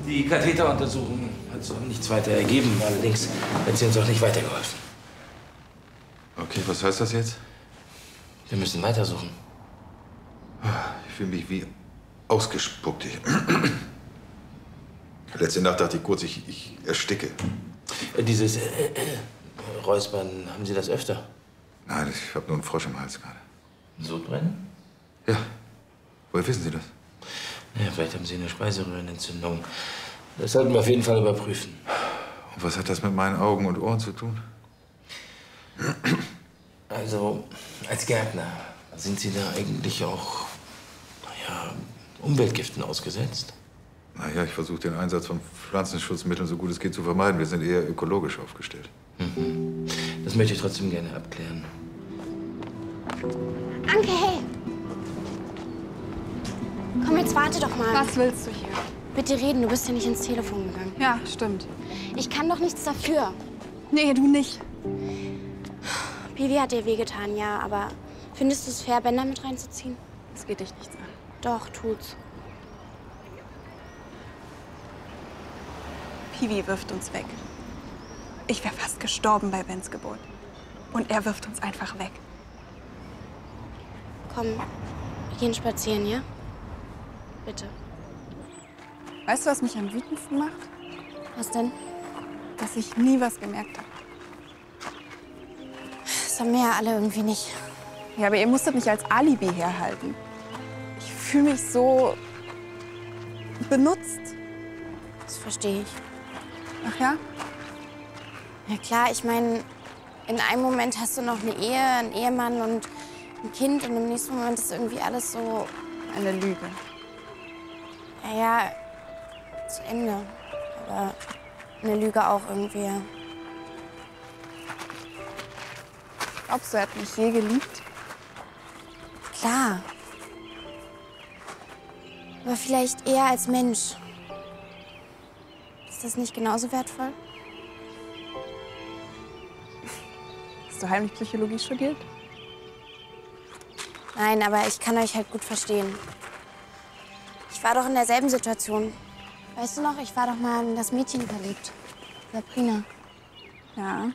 Die Katheteruntersuchung hat so nichts weiter ergeben. Allerdings hat sie uns auch nicht weitergeholfen. Okay, was heißt das jetzt? Wir müssen weitersuchen. Ich fühle mich wie ausgespuckt. Letzte Nacht dachte ich kurz, ich ersticke. Dieses Räuspern, haben Sie das öfter? Nein, ich habe nur einen Frosch im Hals gerade. Sodbrennen? Ja. Woher wissen Sie das? Ja, vielleicht haben Sie eine Speiseröhrenentzündung. Das sollten wir auf jeden Fall überprüfen. Und was hat das mit meinen Augen und Ohren zu tun? Also, als Gärtner, sind Sie da eigentlich auch, naja, Umweltgiften ausgesetzt? Naja, ich versuche den Einsatz von Pflanzenschutzmitteln so gut es geht zu vermeiden. Wir sind eher ökologisch aufgestellt. Mhm. Das möchte ich trotzdem gerne abklären. Anke, hey! Komm, jetzt warte doch mal. Was willst du hier? Bitte reden, du bist ja nicht ins Telefon gegangen. Ja, stimmt. Ich kann doch nichts dafür. Nee, du nicht. Piwi hat dir wehgetan, ja, aber findest du es fair, Bänder mit reinzuziehen? Das geht dich nichts an. Doch, tut's. Piwi wirft uns weg. Ich wäre fast gestorben bei Bens Geburt. Und er wirft uns einfach weg. Komm, wir gehen spazieren, ja? Bitte. Weißt du, was mich am wütendsten macht? Was denn? Dass ich nie was gemerkt habe. Das haben wir ja alle irgendwie nicht. Ja, aber ihr musstet mich als Alibi herhalten. Ich fühle mich so benutzt. Das verstehe ich. Ach ja? Ja klar, ich meine, in einem Moment hast du noch eine Ehe, einen Ehemann und ein Kind und im nächsten Moment ist irgendwie alles so... Eine Lüge. Ja, zu Ende. Aber eine Lüge auch irgendwie. Glaubst du, er hat mich je geliebt? Klar. Aber vielleicht eher als Mensch. Ist das nicht genauso wertvoll? Hast du heimlich Psychologie studiert? Nein, aber ich kann euch halt gut verstehen. Ich war doch in derselben Situation. Weißt du noch, ich war doch mal in das Mädchen verliebt. Sabrina. Ja.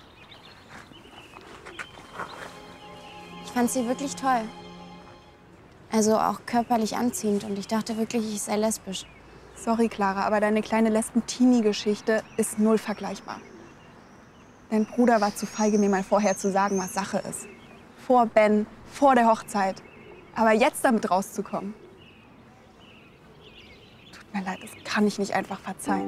Ich fand sie wirklich toll. Also auch körperlich anziehend. Und ich dachte wirklich, ich sei lesbisch. Sorry, Clara, aber deine kleine Lesben-Teenie-Geschichte ist null vergleichbar. Dein Bruder war zu feige, mir mal vorher zu sagen, was Sache ist. Vor Ben, vor der Hochzeit. Aber jetzt damit rauszukommen. Tut mir leid, das kann ich nicht einfach verzeihen.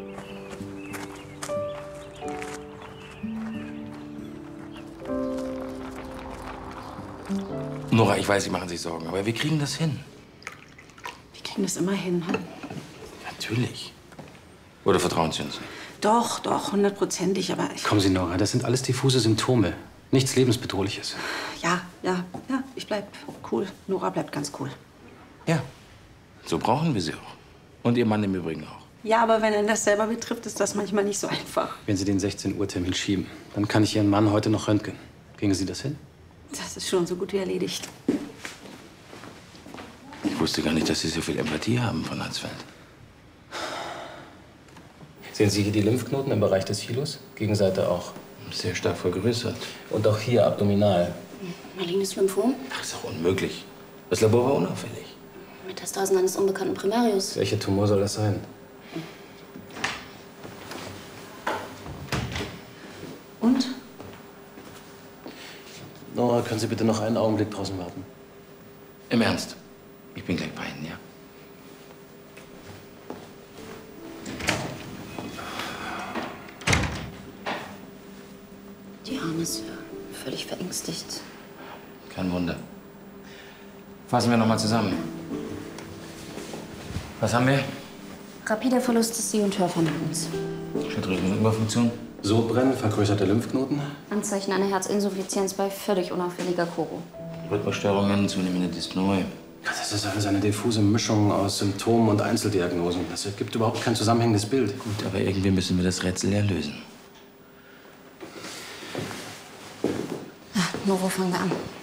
Nora, ich weiß, Sie machen sich Sorgen, aber wir kriegen das hin. Wir kriegen das immer hin, hm? Natürlich. Oder vertrauen Sie uns nicht? Doch, doch, 100%ig, aber Kommen Sie, Nora, das sind alles diffuse Symptome. Nichts Lebensbedrohliches. ja, ich bleib cool. Nora bleibt ganz cool. Ja, so brauchen wir sie auch. Und Ihr Mann im Übrigen auch. Ja, aber wenn einen das selber betrifft, ist das manchmal nicht so einfach. Wenn Sie den 16-Uhr-Termin schieben, dann kann ich Ihren Mann heute noch röntgen. Kriegen Sie das hin? Das ist schon so gut wie erledigt. Ich wusste gar nicht, dass Sie so viel Empathie haben von Hansfeld. Sehen Sie hier die Lymphknoten im Bereich des Hilus? Gegenseite auch. Sehr stark vergrößert. Und auch hier abdominal. Malignes Lymphom? Ach, ist doch unmöglich. Das Labor war unauffällig. Metastasen eines unbekannten Primarius. Welcher Tumor soll das sein? Und? Nora, können Sie bitte noch einen Augenblick draußen warten? Im Ernst. Ich bin gleich bei Ihnen, ja? Die Arme ist völlig verängstigt. Kein Wunder. Fassen wir noch mal zusammen. Was haben wir? Rapider Verlust des Seh- und Hörvermögens. Schilddrüsenüberfunktion. Sodbrennen, vergrößerte Lymphknoten. Anzeichen einer Herzinsuffizienz bei völlig unauffälliger Koro. Rhythmusstörungen, zunehmende Dyspnoe. Das ist alles eine diffuse Mischung aus Symptomen und Einzeldiagnosen. Das ergibt überhaupt kein zusammenhängendes Bild. Gut, aber irgendwie müssen wir das Rätsel ja lösen. Nur, wo fangen wir an?